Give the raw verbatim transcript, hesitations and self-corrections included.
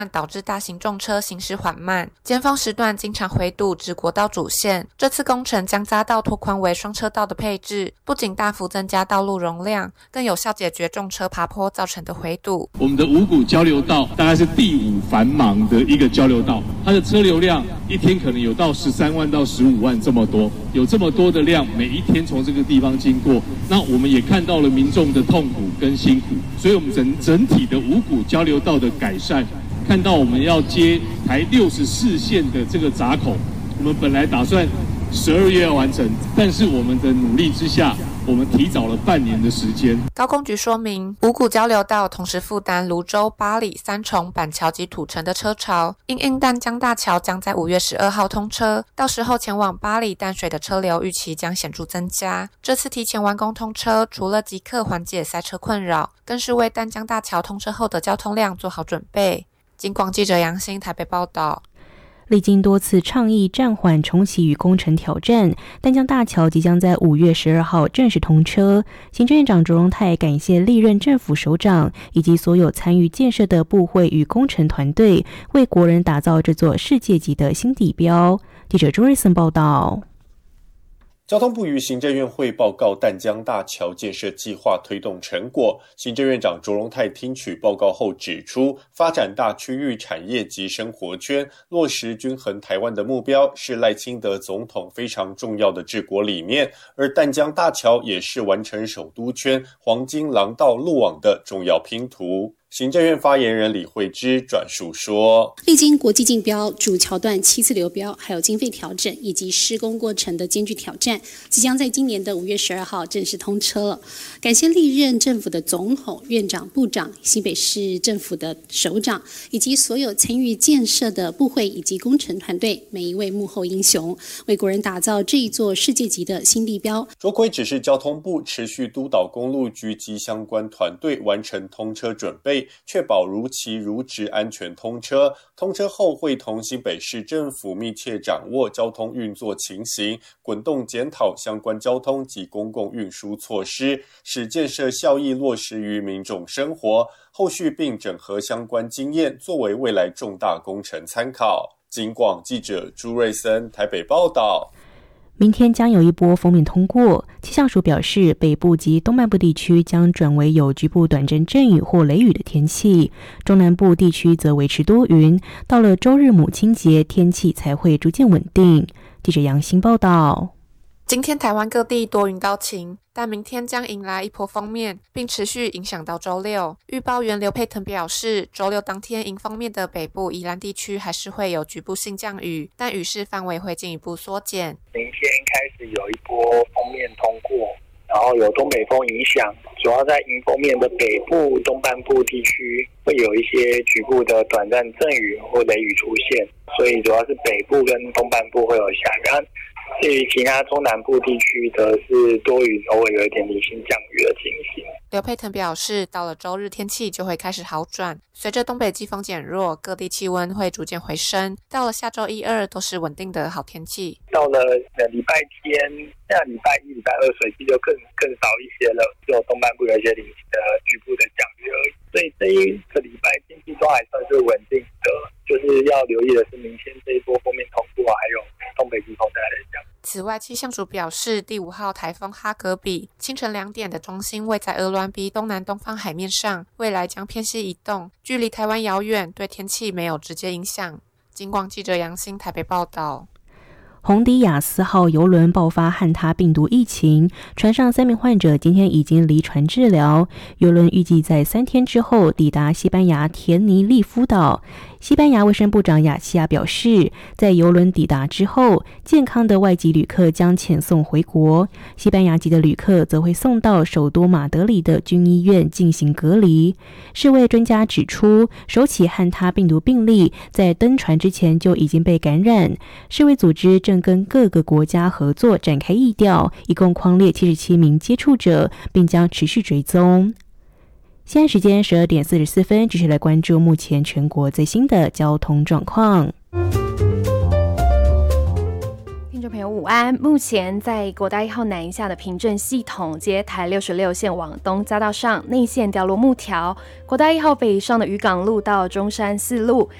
导致大型重车行驶缓慢，尖峰时段经常回堵至国道主线。这次工程将匝道拓宽为双车道的配置，不仅大幅增加道路容量，更有效解决重车爬坡造成的回堵。 我们的五股交流道大概是第五繁忙的一个交流道，它的车流量一天可能有到十三万到十五万这么多，有这么多的量，每一天从这个地方经过，那我们也看到了民众的痛苦跟辛苦，所以我们整整体的五股交流道的改善。看到我们要接台六十四线的这个闸口，我们本来打算十二月要完成，但是我们的努力之下，我们提早了半年的时间。 高工局说明，五股交流道同时负担泸州、八里、三重、板桥及土城的车潮，因应淡江大桥将在五月十二号通车，到时候前往八里淡水的车流预期将显著增加。这次提前完工通车，除了即刻缓解塞车困扰，更是为淡江大桥通车后的交通量做好准备。警广记者杨欣台北报道。 历经多次倡议暂缓重启与工程挑战，淡江大桥即将在五月十二号正式通车。行政院长卓荣泰感谢历任政府首长以及所有参与建设的部会与工程团队，为国人打造这座世界级的新地标。记者朱瑞森报道。 交通部于行政院会报告淡江大桥建设计划推动成果，行政院长卓荣泰听取报告后指出，发展大区域产业及生活圈，落实均衡台湾的目标是赖清德总统非常重要的治国理念，而淡江大桥也是完成首都圈黄金廊道路网的重要拼图。行政院发言人李惠芝转述说， 历经国际竞标、主桥段七次流标，还有经费调整以及施工过程的艰巨挑战，即将在今年的五月十二号正式通车了。感谢历任政府的总统、院长、部长、新北市政府的首长，以及所有参与建设的部会以及工程团队，每一位幕后英雄，为国人打造这一座世界级的新地标。 卓奎指示交通部持续督导公路局及相关团队完成通车准备，确保如期如职安全通车。通车后会同新北市政府密切掌握交通运作情形，滚动检讨相关交通及公共运输措施，使建设效益落实于民众生活。后续并整合相关经验，作为未来重大工程参考。警广记者朱瑞森台北报道。 明天将有一波锋面通过，气象署表示，北部及东半部地区将转为有局部短阵阵雨或雷雨的天气，中南部地区则维持多云，到了周日母亲节，天气才会逐渐稳定。记者杨欣报道。 今天台湾各地多云到晴，但明天将迎来一波锋面，并持续影响到周六。预报员刘佩腾表示，周六当天迎锋面的北部宜兰地区还是会有局部性降雨，但雨势范围会进一步缩减。 明天开始有一波锋面通过，然后有东北风影响，主要在迎风面的北部、东半部地区会有一些局部的短暂阵雨或雷雨出现，所以主要是北部跟东半部会有下雨。至于其他中南部地区则是多云，偶尔有一点零星降雨的情形。 刘佩腾表示，到了周日天气就会开始好转，随着东北季风减弱，各地气温会逐渐回升，到了下周一二都是稳定的好天气。 到了礼拜天，下礼拜一、礼拜二水汽就更更少一些了，只有东半部有一些零星的局部的降雨而已。所以这一个礼拜天气都还算是稳定的，就是要留意的是明天这一波锋面通过，还有东北季风带来的降雨。 此外，气象署表示，第五号台风哈格比清晨两点的中心位在鹅銮鼻东南东方海面上，未来将偏西移动，距离台湾遥远，对天气没有直接影响。警广记者杨欣台北报道。 红迪亚斯号邮轮爆发汉他病毒疫情，船上三名患者今天已经离船治疗。邮轮预计在三天之后抵达西班牙田尼利夫岛。西班牙卫生部长亚西亚表示，在邮轮抵达之后，健康的外籍旅客将遣送回国，西班牙籍的旅客则会送到首都马德里的军医院进行隔离。世卫专家指出，首起汉他病毒病例在登船之前就已经被感染，世卫组织正跟各个国家合作展开疫调，一共匡列七十七名接触者，并将持续追踪。现在时间十二点四十四分，继续来关注目前全国最新的交通状况。听众朋友午安。目前在国大一号南下的平镇系统接台六十六线往东匝道上内线掉落木条，国大一号北上的渔港路到中山四路